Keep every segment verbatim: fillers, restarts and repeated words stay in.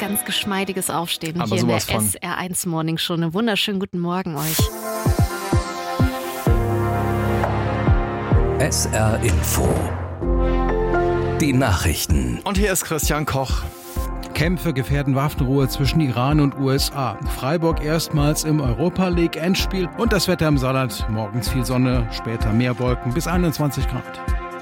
ganz geschmeidiges Aufstehen Aber hier in der sowas von. S R eins Morning Show. Einen wunderschönen guten Morgen euch. S R Info. Die Nachrichten. Und hier ist Christian Koch. Kämpfe gefährden Waffenruhe zwischen Iran und U S A. Freiburg erstmals im Europa-League-Endspiel und das Wetter im Saarland. Morgens viel Sonne, später mehr Wolken bis einundzwanzig Grad.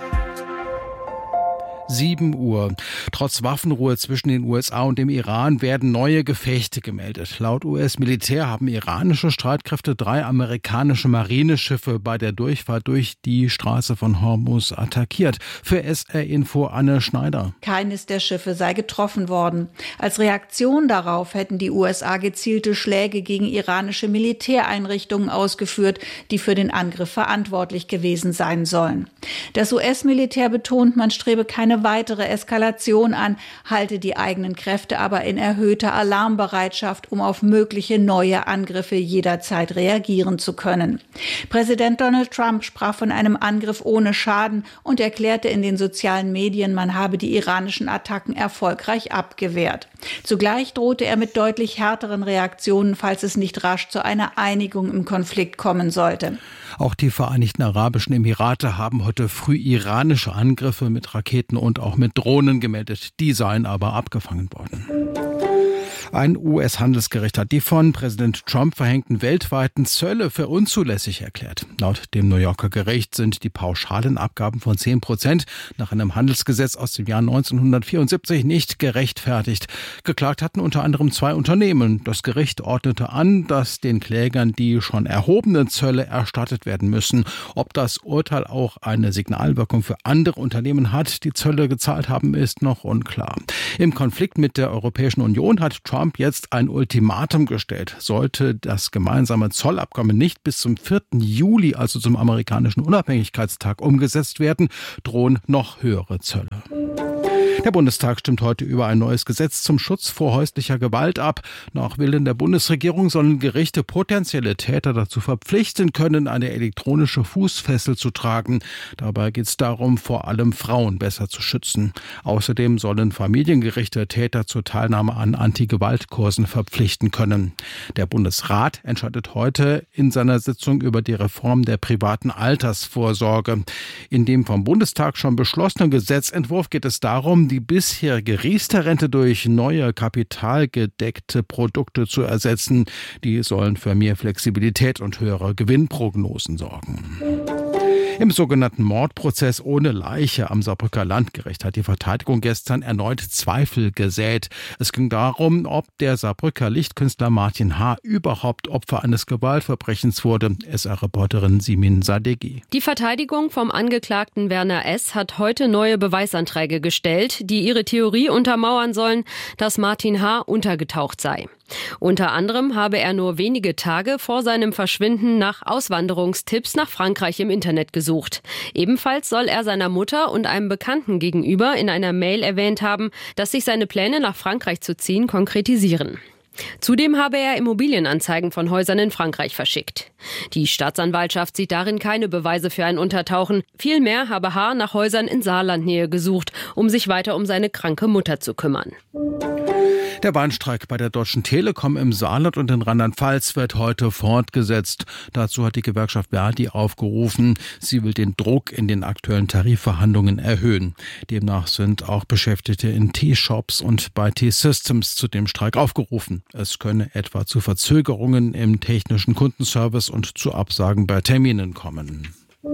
sieben Uhr. Trotz Waffenruhe zwischen den U S A und dem Iran werden neue Gefechte gemeldet. Laut U S-Militär haben iranische Streitkräfte drei amerikanische Marineschiffe bei der Durchfahrt durch die Straße von Hormuz attackiert. Für S R-Info Anne Schneider. Keines der Schiffe sei getroffen worden. Als Reaktion darauf hätten die U S A gezielte Schläge gegen iranische Militäreinrichtungen ausgeführt, die für den Angriff verantwortlich gewesen sein sollen. Das U S-Militär betont, man strebe keine weitere Eskalation an, halte die eigenen Kräfte aber in erhöhter Alarmbereitschaft, um auf mögliche neue Angriffe jederzeit reagieren zu können. Präsident Donald Trump sprach von einem Angriff ohne Schaden und erklärte in den sozialen Medien, man habe die iranischen Attacken erfolgreich abgewehrt. Zugleich drohte er mit deutlich härteren Reaktionen, falls es nicht rasch zu einer Einigung im Konflikt kommen sollte. Auch die Vereinigten Arabischen Emirate haben heute früh iranische Angriffe mit Raketen und auch mit Drohnen gemeldet. Die seien aber abgefangen worden. Ein U S-Handelsgericht hat die von Präsident Trump verhängten weltweiten Zölle für unzulässig erklärt. Laut dem New Yorker Gericht sind die pauschalen Abgaben von zehn Prozent nach einem Handelsgesetz aus dem Jahr neunzehnhundertvierundsiebzig nicht gerechtfertigt. Geklagt hatten unter anderem zwei Unternehmen. Das Gericht ordnete an, dass den Klägern die schon erhobenen Zölle erstattet werden müssen. Ob das Urteil auch eine Signalwirkung für andere Unternehmen hat, die Zölle gezahlt haben, ist noch unklar. Im Konflikt mit der Europäischen Union hat Trump jetzt ein Ultimatum gestellt. Sollte das gemeinsame Zollabkommen nicht bis zum vierten Juli, also zum amerikanischen Unabhängigkeitstag, umgesetzt werden, drohen noch höhere Zölle. Der Bundestag stimmt heute über ein neues Gesetz zum Schutz vor häuslicher Gewalt ab. Nach Willen der Bundesregierung sollen Gerichte potenzielle Täter dazu verpflichten können, eine elektronische Fußfessel zu tragen. Dabei geht es darum, vor allem Frauen besser zu schützen. Außerdem sollen Familiengerichte Täter zur Teilnahme an Anti-Gewalt-Kursen verpflichten können. Der Bundesrat entscheidet heute in seiner Sitzung über die Reform der privaten Altersvorsorge. In dem vom Bundestag schon beschlossenen Gesetzentwurf geht es darum, die bisherige Riester-Rente durch neue kapitalgedeckte Produkte zu ersetzen. Die sollen für mehr Flexibilität und höhere Gewinnprognosen sorgen. Im sogenannten Mordprozess ohne Leiche am Saarbrücker Landgericht hat die Verteidigung gestern erneut Zweifel gesät. Es ging darum, ob der Saarbrücker Lichtkünstler Martin H. überhaupt Opfer eines Gewaltverbrechens wurde. S R-Reporterin Simin Sadeghi. Die Verteidigung vom Angeklagten Werner S. hat heute neue Beweisanträge gestellt, die ihre Theorie untermauern sollen, dass Martin H. untergetaucht sei. Unter anderem habe er nur wenige Tage vor seinem Verschwinden nach Auswanderungstipps nach Frankreich im Internet gesucht. Ebenfalls soll er seiner Mutter und einem Bekannten gegenüber in einer Mail erwähnt haben, dass sich seine Pläne nach Frankreich zu ziehen konkretisieren. Zudem habe er Immobilienanzeigen von Häusern in Frankreich verschickt. Die Staatsanwaltschaft sieht darin keine Beweise für ein Untertauchen. Vielmehr habe H. nach Häusern in Saarlandnähe gesucht, um sich weiter um seine kranke Mutter zu kümmern. Der Bahnstreik bei der Deutschen Telekom im Saarland und in Rheinland-Pfalz wird heute fortgesetzt. Dazu hat die Gewerkschaft Verdi aufgerufen. Sie will den Druck in den aktuellen Tarifverhandlungen erhöhen. Demnach sind auch Beschäftigte in T-Shops und bei T-Systems zu dem Streik aufgerufen. Es könne etwa zu Verzögerungen im technischen Kundenservice und zu Absagen bei Terminen kommen.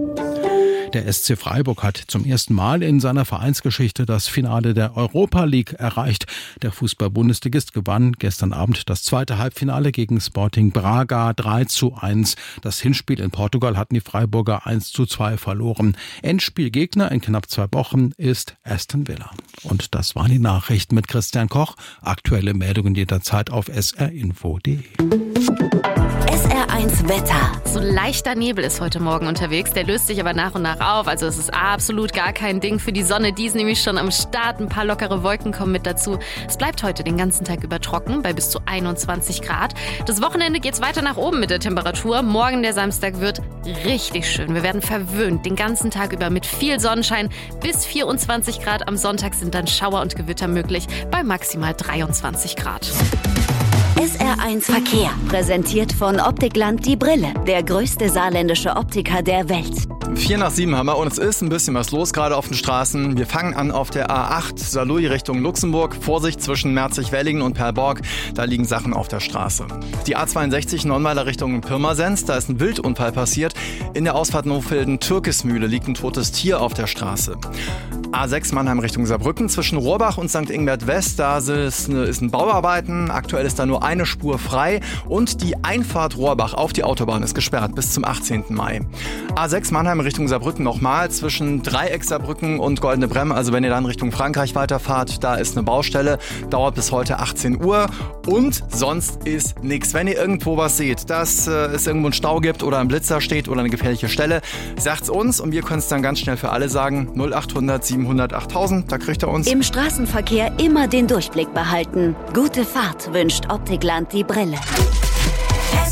Der S C Freiburg hat zum ersten Mal in seiner Vereinsgeschichte das Finale der Europa League erreicht. Der Fußball-Bundesligist gewann gestern Abend das zweite Halbfinale gegen Sporting Braga drei zu eins. Das Hinspiel in Portugal hatten die Freiburger eins zu zwei verloren. Endspielgegner in knapp zwei Wochen ist Aston Villa. Und das waren die Nachrichten mit Christian Koch. Aktuelle Meldungen jederzeit auf s r info punkt d e. S R eins Wetter. So leichter Nebel ist heute Morgen unterwegs. Der löst sich aber nach und nach Tag auf, also es ist absolut gar kein Ding für die Sonne. Die ist nämlich schon am Start. Ein paar lockere Wolken kommen mit dazu. Es bleibt heute den ganzen Tag über trocken bei bis zu einundzwanzig Grad. Das Wochenende geht's weiter nach oben mit der Temperatur. Morgen, der Samstag, wird richtig schön. Wir werden verwöhnt den ganzen Tag über mit viel Sonnenschein. Bis vierundzwanzig Grad. Am Sonntag sind dann Schauer und Gewitter möglich bei maximal dreiundzwanzig Grad. S R eins Verkehr, präsentiert von Optikland die Brille, der größte saarländische Optiker der Welt. Vier nach sieben haben wir und es ist ein bisschen was los gerade auf den Straßen. Wir fangen an auf der A acht, Saarlouis Richtung Luxemburg. Vorsicht zwischen Merzig-Wellingen und Perlborg, da liegen Sachen auf der Straße. Die A zweiundsechzig, Nonnweiler Richtung Pirmasens, da ist ein Wildunfall passiert. In der Ausfahrt Nohfelden-Türkismühle liegt ein totes Tier auf der Straße. A sechs Mannheim Richtung Saarbrücken, zwischen Rohrbach und Sankt Ingbert West, da ist, eine, ist ein Bauarbeiten. Aktuell ist da nur eine Spur frei und die Einfahrt Rohrbach auf die Autobahn ist gesperrt bis zum achtzehnten Mai. A sechs Mannheim Richtung Saarbrücken nochmal, zwischen Dreieck Saarbrücken und Goldene Bremme, also wenn ihr dann Richtung Frankreich weiterfahrt, da ist eine Baustelle, dauert bis heute achtzehn Uhr und sonst ist nichts. Wenn ihr irgendwo was seht, dass äh, es irgendwo einen Stau gibt oder ein Blitzer steht oder eine gefährliche Stelle, sagt's uns und wir können es dann ganz schnell für alle sagen. null achthundert siebenhundert achttausend, da kriegt ihr uns. Im Straßenverkehr immer den Durchblick behalten. Gute Fahrt wünscht Optikland die Brille. S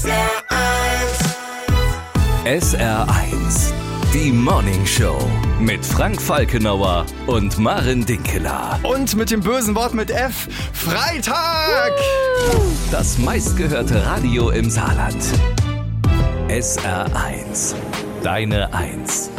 R eins, die Morning Show mit Frank Falkenauer und Maren Dinkeler. Und mit dem bösen Wort mit F, Freitag! Das meistgehörte Radio im Saarland. S R eins, deine Eins.